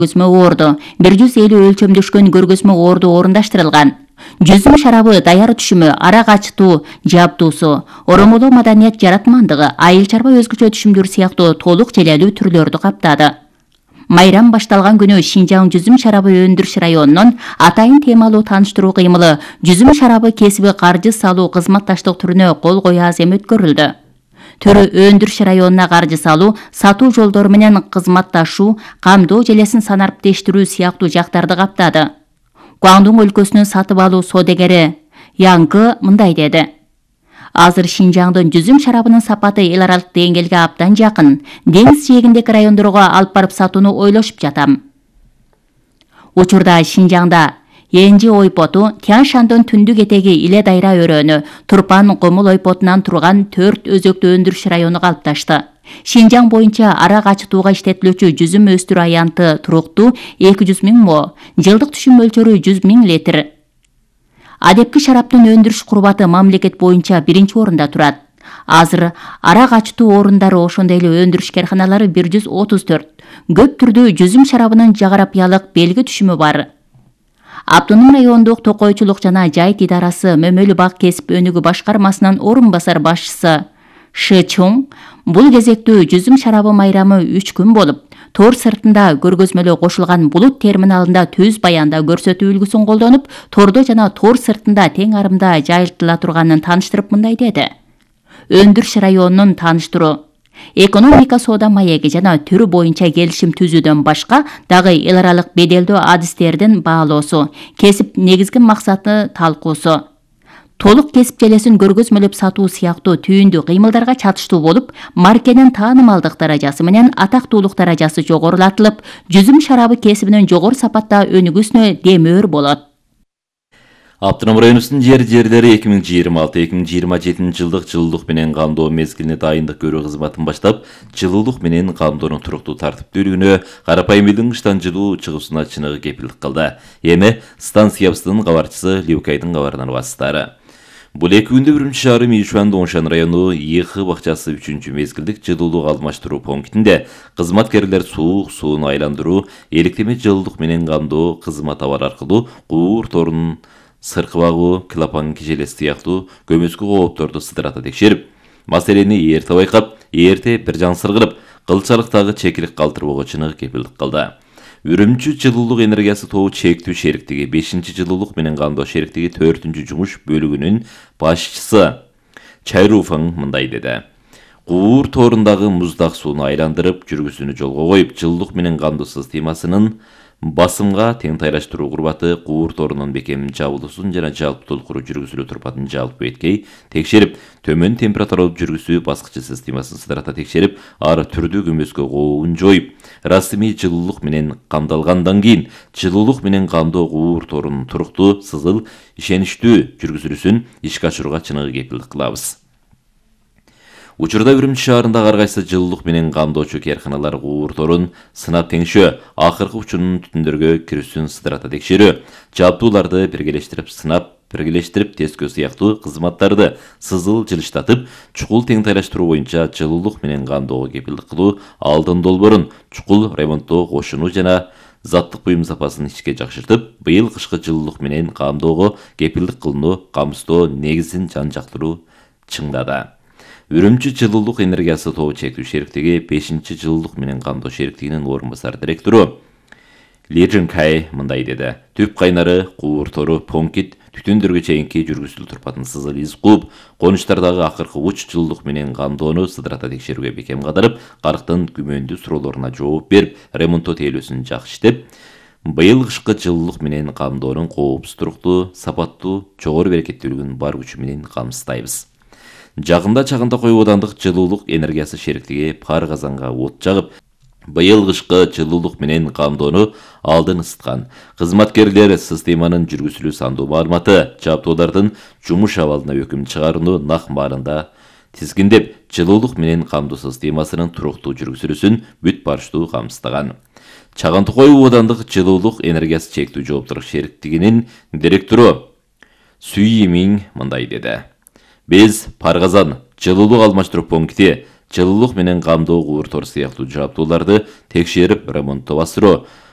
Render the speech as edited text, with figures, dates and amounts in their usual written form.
көргөзмө орду 150 өлчөмдөшкөн көргөзмө орду орундаштырылган. Жүзүм шарабы даяр түшүмү, ара качтуу жабдуусу, оромолоо маданият жаратмандыгы, айыл чарба өзгөчө түшүмдөр сыяктуу толук желелүү түрлөрдү каптады. Майрам башталган күнү Шинжаң жүзүм шарабы өндүрүш районунун атайын темалуу тааныштыруу кыймылы жүзүм шарабы кесиби каржы салуу кызматташтык түрүнө кол кое азем өткөрүлдү. Төрө өндүрүш районуна каржы салуу, сатуу жолдору менен кызматташуу, камдоо желесин санариптештирүү сыяктуу жактарды каптады. Гуандун өлкөсүнүн сатып алуу содегери Яңгы мындай деди. Азыр Шинжаңдын жүзүм шарабынын сапаты эл аралык деңгээлге абдан жакын. Деңиз жээгиндеги райондорго алып барып сатууну ойлошуп жатам. Учурда Шинжаңда Энжи ойпоту, Тянь-Шандын түндүк этеги Иле Дайра өрөөнү, Турпан Комул ойпотунан турган 4 өзөктүү өндүрүш району калыпташты. Шинжаң боюнча ара качтууга иштетилүүчү жүзүм өстүрүү аянты туруктуу 200 000 мо, жылдык түшүм мөлчөрү 100 000 литр. Адепки шараптын өндүрүш курбаты мамлекет боюнча 1-чи орунда турат. Азыр ара качтуу орундары ошондой эле өндүрүш карканалары 134. Көп түрдүү жүзүм шарабынын жаграпиялык белги түшүмү бар. Аптунум райондук токойчулук жана жайыт идарасы Мөмөлү бак кесип өнүгүү башкармасынын орун басар башчысы Шы Чоң бул кезектүү жүзүм шарабы майрамы 3 күн болуп, тор сыртында көргөзмөлө кошулган булут терминалында түз баянда көрсөтүү үлгүсүн колдонуп, тордо жана тор сыртында тең арымда жайылтыла турганын тааныштырып мындай деди. Өндүрүш районунун тааныштыруу, экономика соода маеги жана түрү боюнча келишим түзүүдөн башка дагы эл аралык беделдүү адистердин баалоосу, кесип негизги максаты талкуусу. Толук кесип желесин көргөзмөлөп сатуу сыяктуу түйүндүү кыймылдарга чатыштуу болуп, маркенин таанымалдык даражасы менен атактуулук даражасы жогорулатылып, жүзүм шарабы кесибинин жогору сапатта өнүгүүсүнө демөөр болот. Аптынам районусунун жерлери 2026-2027 жылдык жылуулук менен камдоо мезгилине дайындык көрүү кызматын баштап, жылуулук менен камдоонун туруктуу тартиптүүлүгүнө, карапайым элдин кыштан жылуу чыгуусуна чыныгы кепилдик кылды. Эми станциябыздын кабарчысы Ливкайдын кабарынан убасыздары. Бул 2 күндө Үрүмчү шаары Мишуан Доңшан району ИХ бакчасы 3-чү мезгилдик жылуулук алмаштыруу пунктинде кызматкерлер сууну айландыруу, электеме жылуулук менен камдоо кызмат абар аркылуу куур торунун сыркы багуу, клапан кижелеси сыяктуу көмөскө коопторду сыдырата текшерип, маселени эрте байкап, эрте бир жансыр кылып, кылчалыктагы чекилик калтырбоого чыныгы кепилдик кылды. Үрүмчү жылуулук энергиясы тобу чектүү шериктиги 5-чи жылуулук менен камдоо шериктиги 4-чү жумуш бөлүгүнүн башчысы Чайруфаң мындай деди. Куур торундагы муздак сууну айландырып, жүргүзүүнү жолго коюп, жылуулук менен камдоо системасынын басымга тең тайлаштыруу курбаты куур торунун бекемин жабылуусун жана жалпы толкуруу жүргүзүлүү турпатын жалпы эткей текшерип, төмөн температуралуу жүргүзүү баскычы системасын сыдырата текшерип, ар түрдүү көмөскө кообун жоюп, расмий жылуулук менен камдалгандан кийин жылуулук менен камдоо куур торунун туруктуу, сызыл, ишеничтүү жүргүзүлүүсүн ишке ашырууга чыныгы кепилдик кылабыз. Учурда Үрүмчү шаарында ар кайсы жылуулук менен камдоочу кээрканалар куур торун сынап теңшөө, акыркы учунун түтүндөргө кирүүсүн сыдырата текшерүү, жабдууларды биргелештирип сынап, биргелештирип тескөө сыяктуу кызматтарды сызыл жылыштатып, чукул тең тайлаштыруу боюнча жылуулук менен камдоого кепилдик кылуу, алдын долбоорун чукул ремонттоо кошунуу жана заттык буюм сапасын ишке жакшыртып, быйыл кышкы жылуулук менен камдоого кепилдик кылууну камсыздоо негизин жан жактыруу чыңдады. Үрүмчү жылуулук энергиясы тобу чектүү шериктиги 5-чи жылуулук менен камдоо шериктигинин орун басар директору Ли Жинкай мындай деди. Түп кайнары, куур тору, понкит, түтүндөргө чейинки жүргүзүлүү турпатын сызыл из кууп, конуштардагы акыркы уч жылуулук менен камдоону сыдырата текшерүүгө бекем кадырып, карктын күмөндүү суроолоруна жооп берип, ремонттоо тейлөөсүн жакшы иштеп, быйыл кышкы жылуулук менен камдоонун коопсуз туруктуу, сапаттуу, жогору берекеттүүлүгүн бар күчү менен камсыздайбыз. Жагында чагында кой оодандык жылуулук энергиясы шериктиги пар казанга от жагып, быйыл кышкы жылуулук менен камдоону алдын ысыткан. Кызматкерлер системанын жүргүзүлүү сандуу маалыматы, жабдуулардын жумуш абалына өкүм чыгарууну нак баарында тизгиндеп, жылуулук менен камдоо системасынын туруктуу жүргүзүлүүсүн бүт баштуу камсыздаган. Чагантыкой оодандык жылуулук энергиясы чектүү жооптуулук шериктигинин директору Сүй Миң мындай деди. Биз Паргазан жылуулук алмаштыруу пункти жылуулук менен камдоо куур тор сыяктуу жабдууларды текшерип ремонттоо басыруу,